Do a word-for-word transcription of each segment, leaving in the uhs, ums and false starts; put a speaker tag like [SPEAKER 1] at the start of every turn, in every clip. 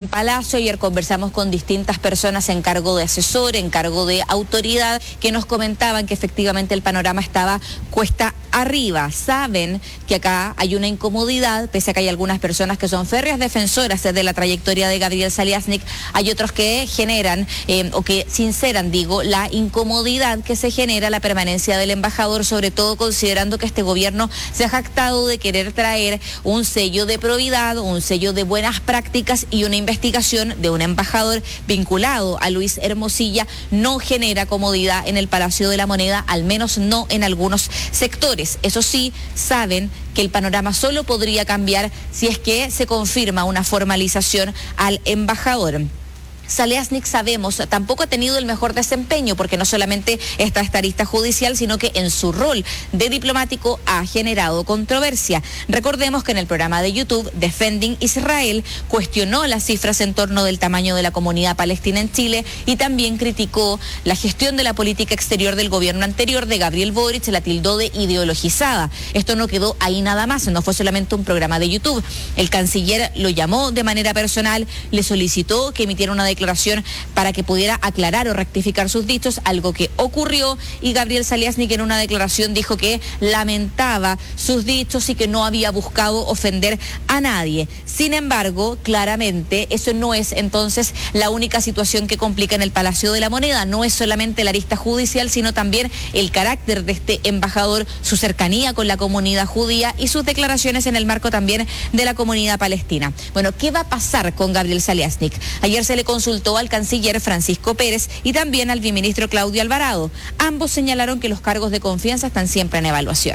[SPEAKER 1] Palacio. Ayer conversamos con distintas personas en cargo de asesor, en cargo de autoridad, que nos comentaban que efectivamente el panorama estaba cuesta arriba. Saben que acá hay una incomodidad, pese a que hay algunas personas que son férreas defensoras de la trayectoria de Gabriel Saliasnik, hay otros que generan, eh, o que sinceran, digo, la incomodidad que se genera la permanencia del embajador, sobre todo considerando que este gobierno se ha jactado de querer traer un sello de probidad, un sello de buenas prácticas, y una investigación de un embajador vinculado a Luis Hermosilla no genera comodidad en el Palacio de la Moneda, al menos no en algunos sectores. Eso sí, saben que el panorama solo podría cambiar si es que se confirma una formalización al embajador. Saliasnik, sabemos, tampoco ha tenido el mejor desempeño, porque no solamente está esta arista judicial, sino que en su rol de diplomático ha generado controversia. Recordemos que en el programa de YouTube Defending Israel cuestionó las cifras en torno del tamaño de la comunidad palestina en Chile y también criticó la gestión de la política exterior del gobierno anterior de Gabriel Boric, la tildó de ideologizada. Esto no quedó ahí nada más, no fue solamente un programa de YouTube. El canciller lo llamó de manera personal, le solicitó que emitiera una declaración declaración para que pudiera aclarar o rectificar sus dichos, algo que ocurrió, y Gabriel Saliasnik en una declaración dijo que lamentaba sus dichos y que no había buscado ofender a nadie. Sin embargo, claramente eso no es entonces la única situación que complica en el Palacio de la Moneda. No es solamente la arista judicial, sino también el carácter de este embajador, su cercanía con la comunidad judía y sus declaraciones en el marco también de la comunidad palestina. Bueno, ¿qué va a pasar con Gabriel Saliasnik? Ayer se le consultó al canciller Francisco Pérez y también al viceministro Claudio Alvarado. Ambos señalaron que los cargos de confianza están siempre en evaluación.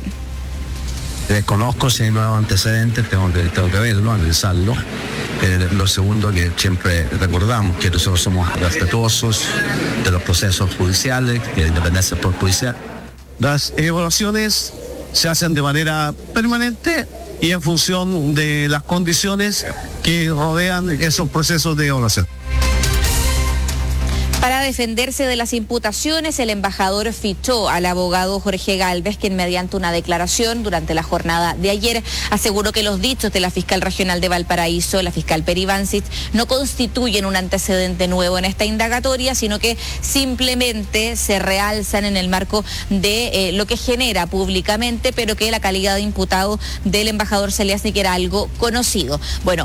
[SPEAKER 2] Desconozco si hay nuevos antecedentes, tengo que, tengo que verlo, analizarlo. Eh, lo segundo, que siempre recordamos que nosotros somos respetuosos de los procesos judiciales, de la independencia por judicial. Las evaluaciones se hacen de manera permanente y en función de las condiciones que rodean esos procesos de evaluación.
[SPEAKER 1] Para defenderse de las imputaciones, el embajador fichó al abogado Jorge Gálvez, quien mediante una declaración durante la jornada de ayer aseguró que los dichos de la fiscal regional de Valparaíso, la fiscal Peri Bancich, no constituyen un antecedente nuevo en esta indagatoria, sino que simplemente se realzan en el marco de eh, lo que genera públicamente, pero que la calidad de imputado del embajador Saliasnik era algo conocido. Bueno,